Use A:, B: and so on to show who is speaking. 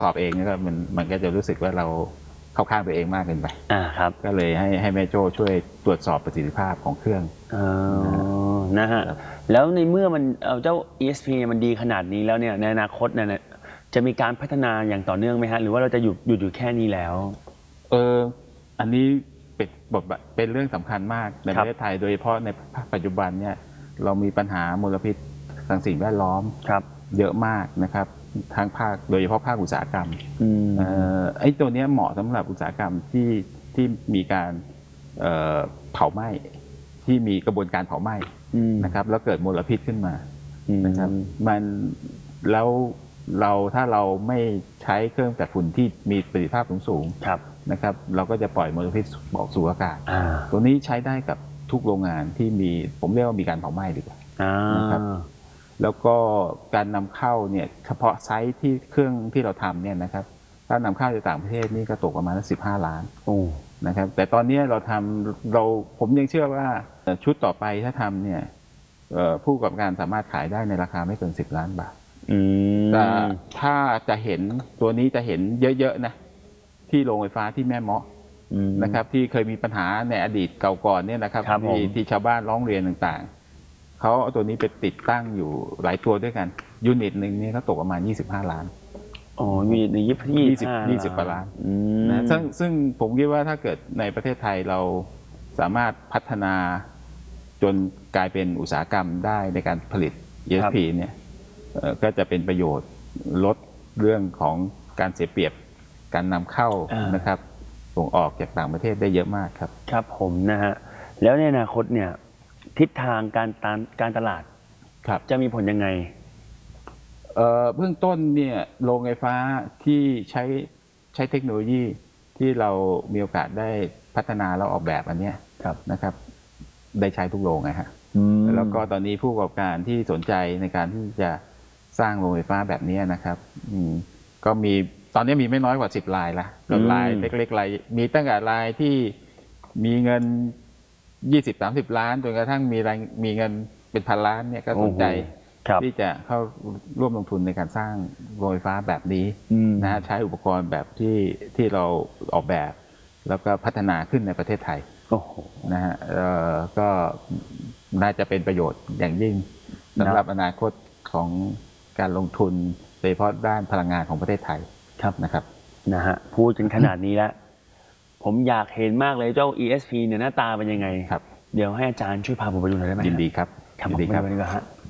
A: สอบเองก็มันก็จะรู้สึกว่าเราเข้าข้างตัวเองมากเกินไป
B: ครับ
A: ก็เลยให้แม่โจ้ช่วยตรวจสอบประสิทธิภาพของเครื่อง
B: นะฮะแล้วในเมื่อมันเจ้า ESP มันดีขนาดนี้แล้วเนี่ยในอนาคตเนี่ยจะมีการพัฒนาอย่างต่อเนื่องไหมฮะหรือว่าเราจะหยุดอยู่แค่นี้แล้ว
A: อันนี้เป็นเรื่องสำคัญมากในประเทศไทยโดยเฉพาะในปัจจุบันเนี่ยเรามีปัญหามลพิษทางสิ่งแวดล้อมเยอะมากนะครับทางภาคโดยเฉพาะภาคอุตสาหกรรมไอ้ตัวนี้เหมาะสำหรับอุตสาหกรรมที่มีการเผาไหม้ที่มีกระบวนการเผาไหม้นะครับแล้วเกิดมลพิษขึ้นมานะครับแล้วถ้าเราไม่ใช้เครื่องจัดฝุ่นที่มีประสิทธิภาพสูงนะครับเราก็จะปล่อยมลพิษออกสู่อากาศตัวนี้ใช้ได้กับทุกโรงงานที่มีผมเรียกว่ามีการเผาไหม้ดีกว่านะครับแล้วก็การนำเข้าเนี่ยเฉพาะไซส์ที่เครื่องที่เราทำเนี่ยนะครับถ้านำเข้าจากต่างประเทศนี่ก็ตกประมาณ15 ล้านนะครับแต่ตอนนี้ผมยังเชื่อว่าชุดต่อไปถ้าทำเนี่ยผู้ประกอบการสามารถขายได้ในราคาไม่เกิน10 ล้านบาทแต่ถ้าจะเห็นตัวนี้จะเห็นเยอะๆนะที่โรงไฟฟ้าที่แม่เมาะนะครับที่เคยมีปัญหาในอดีตเก่าก่อนเนี่ยนะครับที่ชาวบ้านร้องเรียนต่างๆเขาเอาตัวนี้ไปติดตั้งอยู่หลายตัวด้วยกันยูนิตหนึ่งนี่ก็ตกประมาณ25 ล้าน
B: ยูนิตหนึ่ง
A: 20 กว่าล้านนะซึ่งผมคิดว่าถ้าเกิดในประเทศไทยเราสามารถพัฒนาจนกลายเป็นอุตสาหกรรมได้ในการผลิต ESP เนี่ยก็จะเป็นประโยชน์ลดเรื่องของการเสียเปรียบการนำเข้านะครับส่งออกจากต่างประเทศได้เยอะมากครับ
B: ครับผมนะฮะแล้วในอนาคตเนี่ยทิศทางการตลาดจะมีผลยังไง
A: เบื้องต้นเนี่ยโรงไฟฟ้าที่ใช้เทคโนโลยีที่เรามีโอกาสได้พัฒนาแล้วออกแบบอันนี้นะครับได้ใช้ทุกโรงนะฮะแล้วก็ตอนนี้ผู้ประกอบการที่สนใจในการที่จะสร้างโรงไฟฟ้าแบบนี้นะครับก็มีตอนนี้มีไม่น้อยกว่า10 รายละรายเล็กๆรายมีตั้งแต่รายที่มีเงิน20-30 ล้านจนกระทั่งมีเงินเป็นพันล้านเนี่ยก็สนใจที่จะเข้าร่วมลงทุนในการสร้างโรงไฟฟ้าแบบนี้นะใช้อุปกรณ์แบบที่เราออกแบบแล้วก็พัฒนาขึ้นในประเทศไทยนะฮะก็น่าจะเป็นประโยชน์อย่างยิ่งสำหรับอนาคตของการลงทุนโดยเฉพาะด้านพลังงานของประเทศไทยนะครับ
B: พูดกันขนาดนี้แล้วผมอยากเห็นมากเลยเจ้า ESP เนี่ยหน้าตาเป็นยังไงเดี๋ยวให้อาจารย์ช่วยพาผมไปดูหน่อยได้ไหม
A: ยินดีครับ
B: ยินดีครับ